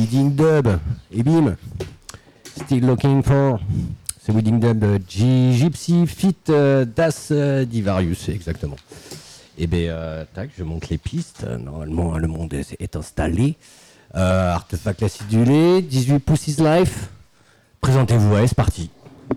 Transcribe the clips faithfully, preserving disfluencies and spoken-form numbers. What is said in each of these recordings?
Wedding Dub. Et bim. Still looking for. C'est Wedding Dub G- Gypsy Fit euh, Das euh, Divarius, exactement. Et bien, euh, tac, je monte les pistes. Normalement, le monde est, est installé. Euh, artefact acidulé, dix-huit Pussy's Life. Présentez-vous, allez, c'est parti.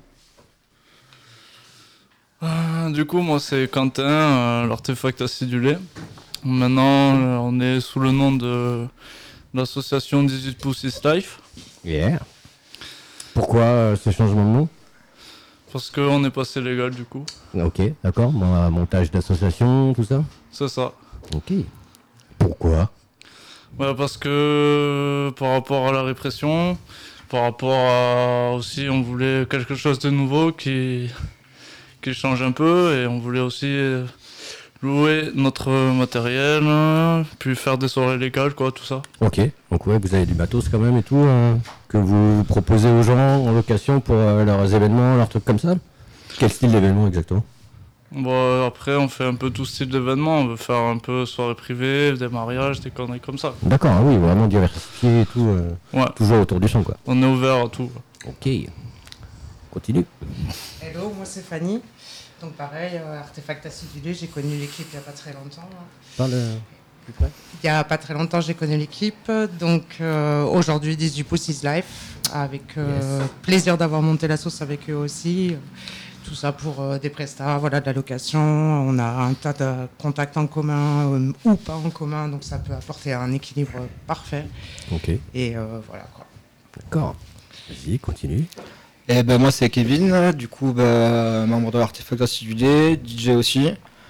Euh, du coup, moi c'est Quentin, euh, l'artefact acidulé. Maintenant, euh, on est sous le nom de l'association dix-huit Pussy's Life. Yeah. Pourquoi euh, ce changement de nom? Parce qu'on est passé légal du coup. Ok, d'accord. Mon- Montage d'association, tout ça. C'est ça. Ok. Pourquoi? Ouais, parce que par rapport à la répression, par rapport à aussi, on voulait quelque chose de nouveau qui, qui change un peu et on voulait aussi euh, louer notre matériel, euh, puis faire des soirées légales, quoi, tout ça. Ok. Donc ouais, vous avez du matos quand même et tout, euh, que vous proposez aux gens en location pour euh, leurs événements, leurs trucs comme ça. Quel style d'événement exactement? Bon, après, on fait un peu tout style d'événement. On veut faire un peu soirée privée, des mariages, des conneries comme ça. D'accord, ah oui, vraiment diversifié et tout, euh, Ouais, toujours autour du son quoi. on est ouvert à tout. Ok. Continue. Hello, moi c'est Fanny. Donc pareil, euh, artefact acidulé, j'ai connu l'équipe il n'y a pas très longtemps. hein. Parle euh, plus près. Il n'y a pas très longtemps, j'ai connu l'équipe. Donc euh, aujourd'hui, dix-huit Pussy's Life. Avec euh, plaisir d'avoir monté la sauce avec eux aussi. Tout ça pour euh, des prestats, voilà, de la location. On a un tas de contacts en commun euh, ou pas en commun, donc ça peut apporter un équilibre parfait. Ok. Et euh, voilà quoi. D'accord. Vas-y, continue. Et ben moi c'est Kevin, du coup ben, membre de l'artefact acidulé, D J aussi.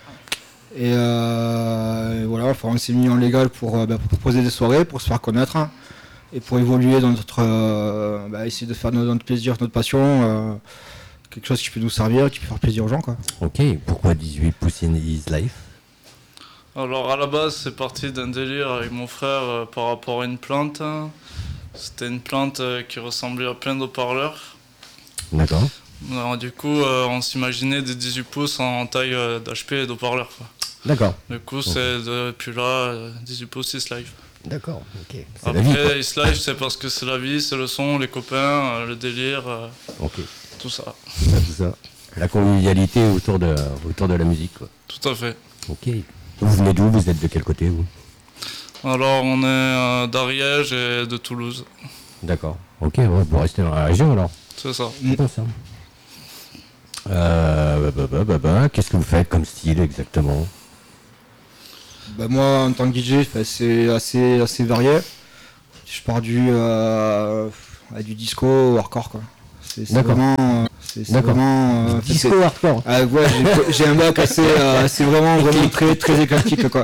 Et, euh, et voilà, enfin, on s'est mis en légal pour, euh, ben, pour proposer des soirées, pour se faire connaître hein, et pour évoluer dans notre, euh, ben, essayer de faire notre, notre plaisir, notre passion, euh, quelque chose qui peut nous servir, qui peut faire plaisir aux gens quoi. Ok. Pourquoi dix-huit Pussy's Life? Alors, à la base, c'est parti d'un délire avec mon frère euh, par rapport à une plante. C'était une plante euh, qui ressemblait à plein d'eau-parleurs. D'accord. Alors, du coup, euh, on s'imaginait des dix-huit pouces en taille euh, d'H P et d'eau-parleurs, quoi. D'accord. Du coup, c'est depuis là, euh, dix-huit pouces, Is Life. D'accord. Ok. C'est la vie. quoi. Après, Is Life, c'est parce que c'est la vie, c'est le son, les copains, euh, le délire, euh, Ok. tout ça. Tout ça, tout ça. La convivialité autour de autour de la musique quoi. Tout à fait. Ok. Vous venez d'où? Vous êtes de quel côté vous? Alors, on est euh, d'Ariège et de Toulouse. D'accord. Ok. Ouais, vous restez dans la région alors. C'est ça. C'est bon ça. Euh, bah, bah, bah, bah, bah. Qu'est-ce que vous faites comme style exactement? Ben, moi en tant que D J ben, c'est assez, assez varié. Je pars du, euh, à du disco au hardcore quoi. C'est c'est D'accord. vraiment... euh, c'est c'est D'accord. vraiment euh, en fait, Disco c'est- hardcore. Ah ouais, j'ai- j'ai un bac assez, euh, c'est vraiment, vraiment très, très éclectique quoi.